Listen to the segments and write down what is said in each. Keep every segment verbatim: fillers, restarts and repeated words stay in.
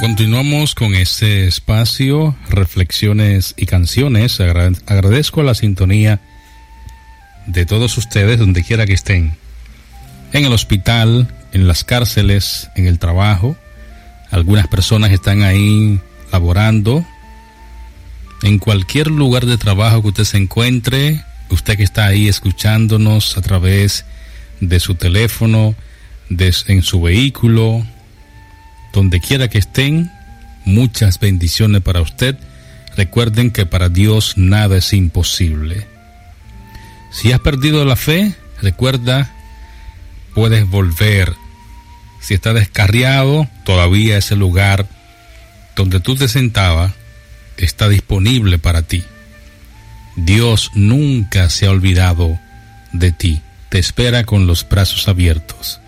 Continuamos con este espacio, reflexiones y canciones. Agra- agradezco la sintonía de todos ustedes, donde quiera que estén. En el hospital, en las cárceles, en el trabajo. Algunas personas están ahí laborando. En cualquier lugar de trabajo que usted se encuentre, usted que está ahí escuchándonos a través de su teléfono, de, en su vehículo, donde quiera que estén, muchas bendiciones para usted. Recuerden que para Dios nada es imposible. Si has perdido la fe, recuerda, puedes volver. Si estás descarriado, todavía ese lugar donde tú te sentabas está disponible para ti. Dios nunca se ha olvidado de ti. Te espera con los brazos abiertos.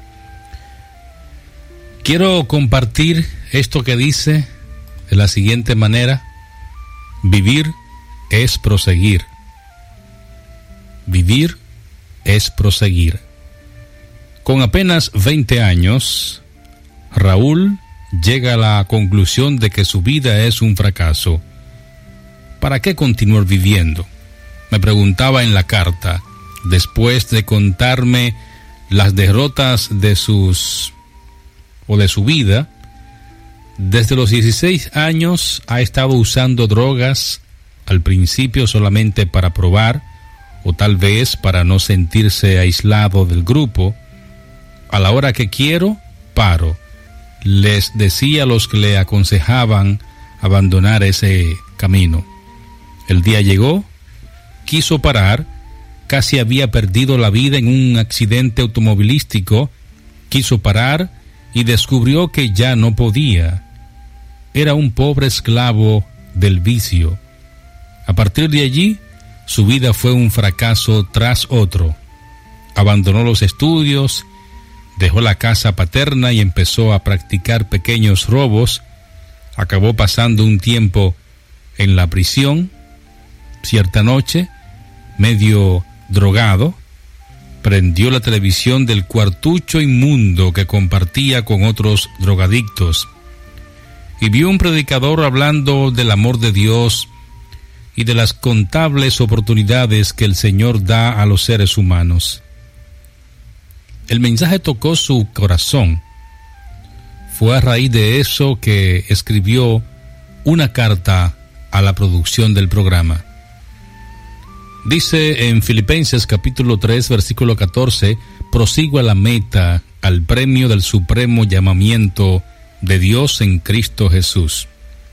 Quiero compartir esto que dice de la siguiente manera: vivir es proseguir. Vivir es proseguir. Con apenas veinte años, Raúl llega a la conclusión de que su vida es un fracaso. ¿Para qué continuar viviendo?, me preguntaba en la carta, después de contarme las derrotas de sus o de su vida. Desde los dieciséis años ha estado usando drogas, al principio solamente para probar, o tal vez para no sentirse aislado del grupo. A la hora que quiero, paro, les decía a los que le aconsejaban abandonar ese camino. El día llegó, quiso parar, casi había perdido la vida en un accidente automovilístico, quiso parar y descubrió que ya no podía. Era un pobre esclavo del vicio. A partir de allí, su vida fue un fracaso tras otro. Abandonó los estudios, dejó la casa paterna y empezó a practicar pequeños robos. Acabó pasando un tiempo en la prisión. Cierta noche, medio drogado, prendió la televisión del cuartucho inmundo que compartía con otros drogadictos y vio un predicador hablando del amor de Dios y de las contables oportunidades que el Señor da a los seres humanos. El mensaje tocó su corazón. Fue a raíz de eso que escribió una carta a la producción del programa. Dice en Filipenses capítulo tres, versículo catorce, prosigo a la meta, al premio del supremo llamamiento de Dios en Cristo Jesús.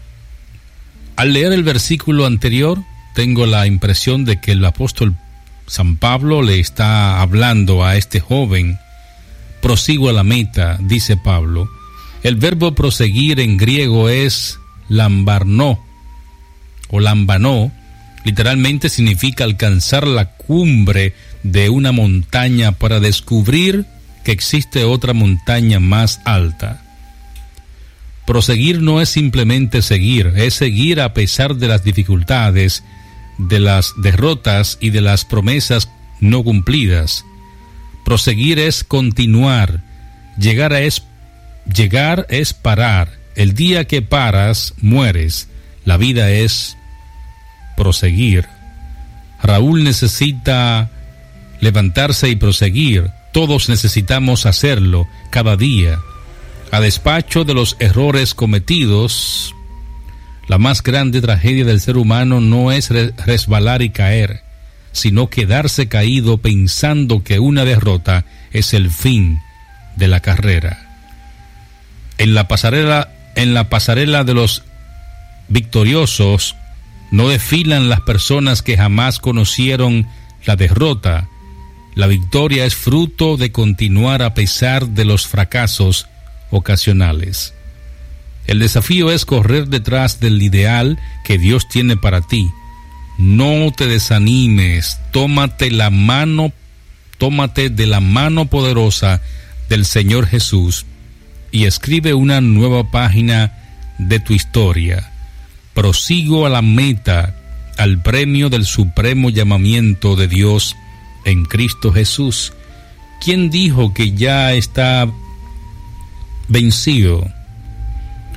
Al leer el versículo anterior, tengo la impresión de que el apóstol San Pablo le está hablando a este joven. Prosigo a la meta, dice Pablo. El verbo proseguir en griego es lambarnó o lambanó. Literalmente significa alcanzar la cumbre de una montaña para descubrir que existe otra montaña más alta. Proseguir no es simplemente seguir, es seguir a pesar de las dificultades, de las derrotas y de las promesas no cumplidas. Proseguir es continuar, llegar a es, llegar es parar. El día que paras, mueres. La vida es proseguir. Raúl necesita levantarse y proseguir. Todos necesitamos hacerlo cada día. A despacho de los errores cometidos, la más grande tragedia del ser humano no es resbalar y caer, sino quedarse caído pensando que una derrota es el fin de la carrera. En la pasarela, en la pasarela de los victoriosos, no desfilan las personas que jamás conocieron la derrota. La victoria es fruto de continuar a pesar de los fracasos ocasionales. El desafío es correr detrás del ideal que Dios tiene para ti. No te desanimes, tómate la mano, tómate de la mano poderosa del Señor Jesús y escribe una nueva página de tu historia. Prosigo a la meta, al premio del supremo llamamiento de Dios en Cristo Jesús. ¿Quién dijo que ya está vencido? La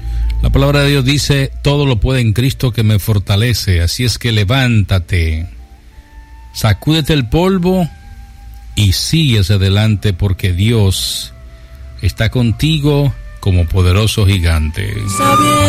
La palabra de Dios dice, todo lo puede en Cristo que me fortalece. Así es que levántate, sacúdete el polvo y sigue hacia adelante, porque Dios está contigo como poderoso gigante.